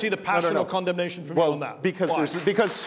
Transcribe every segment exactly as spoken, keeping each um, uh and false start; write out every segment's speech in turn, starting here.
see the passion no, no, no. or condemnation from well, you on that. Because Why? there's because.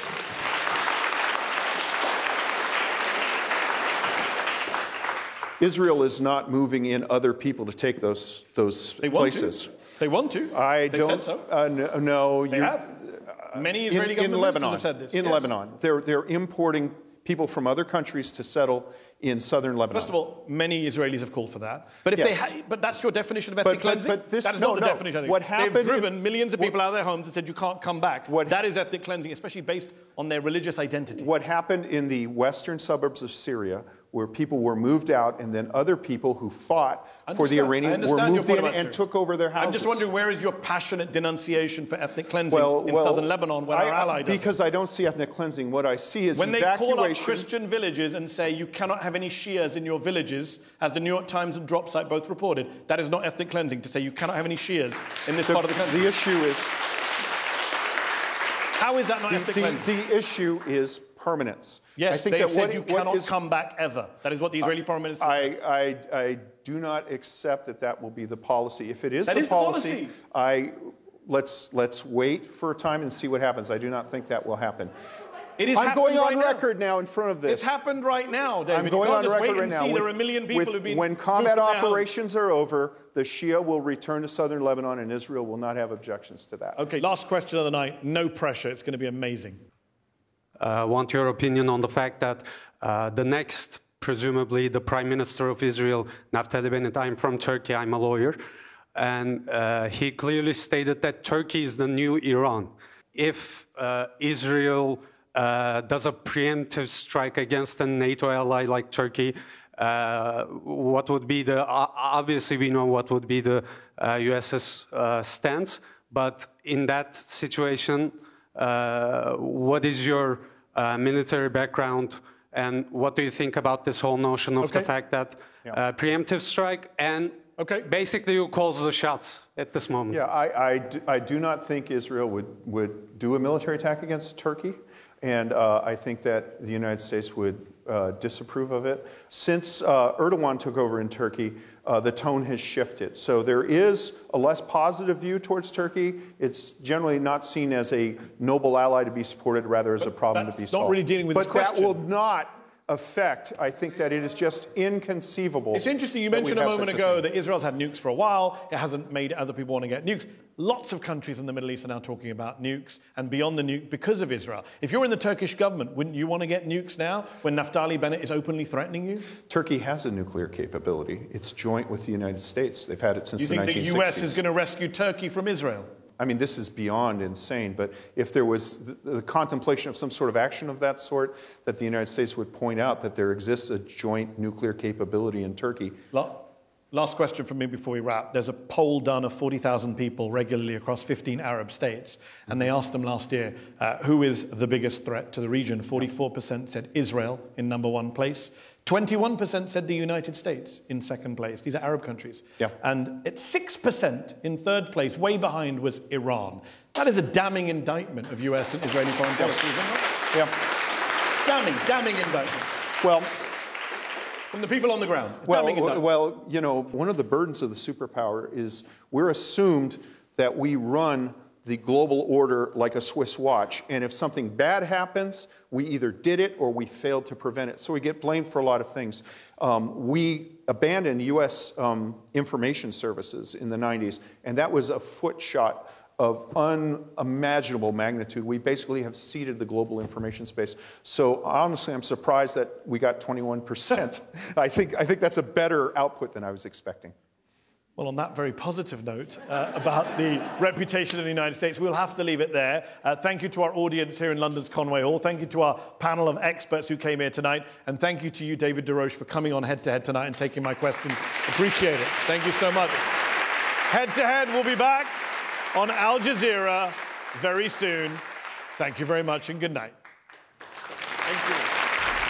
Israel is not moving in other people to take those those they want places. To. They want to. I They've don't. Said so. Uh, no, no, they have. Many Israeli in, government in ministers Lebanon, have said this. In yes. Lebanon, they're they're importing people from other countries to settle in southern Lebanon. First of all, many Israelis have called for that. But if yes. they, ha but that's your definition of ethnic but, cleansing. But, but this, that is no, not the no. definition. I think. What happened? They've driven in, millions of people what, out of their homes and said you can't come back. What, that is ethnic cleansing, especially based on their religious identity. What happened in the western suburbs of Syria, where people were moved out, and then other people who fought for the Iranians were moved in and took over their houses. I'm just wondering, where is your passionate denunciation for ethnic cleansing well, in well, southern Lebanon, where I, our ally does Because it? I don't see ethnic cleansing. What I see is when evacuation. When they call up Christian villages and say you cannot have any Shias in your villages, as the New York Times and Drop Site both reported, that is not ethnic cleansing to say you cannot have any Shias in this the, part of the country. The issue is... How is that not the, ethnic the, cleansing? The issue is permanence. Yes, I think they that have said what, you what cannot is, come back ever. That is what the Israeli foreign minister said. I, I, I do not accept that that will be the policy. If it is, that the, is policy, the policy, I, let's, let's wait for a time and see what happens. I do not think that will happen. It is I'm going on right record now. now in front of this. It's happened right now, David. I'm going you on can't just record wait right and now. See, with, there are a million people with, who've been when combat moved from their operations homes. are over, the Shia will return to southern Lebanon, and Israel will not have objections to that. Okay, last question of the night. No pressure. It's going to be amazing. I uh, want your opinion on the fact that uh, the next, presumably, the Prime Minister of Israel, Naftali Bennett, I'm from Turkey, I'm a lawyer, and uh, he clearly stated that Turkey is the new Iran. If uh, Israel uh, does a preemptive strike against a NATO ally like Turkey, uh, what would be the, uh, obviously we know what would be the uh, US's uh, stance, but in that situation, Uh, what is your uh, military background, and what do you think about this whole notion of okay. the fact that yeah. uh, preemptive strike and okay. basically who calls the shots at this moment? Yeah, I, I, do, I do not think Israel would, would do a military attack against Turkey, and uh, I think that the United States would uh, disapprove of it. Since uh, Erdogan took over in Turkey, Uh, the tone has shifted. So there is a less positive view towards Turkey. It's generally not seen as a noble ally to be supported, rather as but a problem to be solved. Not really dealing with but this that question. will not affect, I think that it is just inconceivable. It's interesting, you mentioned a moment ago that Israel's had nukes for a while. It hasn't made other people want to get nukes. Lots of countries in the Middle East are now talking about nukes and beyond the nuke because of Israel. If you're in the Turkish government, wouldn't you want to get nukes now when Naftali Bennett is openly threatening you? Turkey has a nuclear capability. It's joint with the United States. They've had it since the nineteen sixties. You think the U S is going to rescue Turkey from Israel? I mean, this is beyond insane, but if there was the, the contemplation of some sort of action of that sort, that the United States would point out that there exists a joint nuclear capability in Turkey. Last question from me before we wrap. There's a poll done of forty thousand people regularly across fifteen Arab states, and they asked them last year, uh, who is the biggest threat to the region? forty-four percent said Israel in number one place. twenty-one percent said the United States in second place. These are Arab countries. Yeah. And at six percent in third place, way behind, was Iran. That is a damning indictment of U S and Israeli foreign policy, isn't it? Yeah. Damning, damning indictment. Well, from the people on the ground. Well, well, you know, one of the burdens of the superpower is we're assumed that we run the global order like a Swiss watch, and if something bad happens, we either did it or we failed to prevent it. So we get blamed for a lot of things. Um, we abandoned U S um, information services in the nineties, and that was a foot shot of unimaginable magnitude. We basically have ceded the global information space. So honestly, I'm surprised that we got twenty-one percent. I think, I think that's a better output than I was expecting. Well, on that very positive note uh, about the reputation of the United States, we'll have to leave it there. Uh, thank you to our audience here in London's Conway Hall. Thank you to our panel of experts who came here tonight. And thank you to you, David DesRoches, for coming on Head to Head tonight and taking my questions. Appreciate it. Thank you so much. Head to Head will be back on Al Jazeera very soon. Thank you very much and good night. Thank you.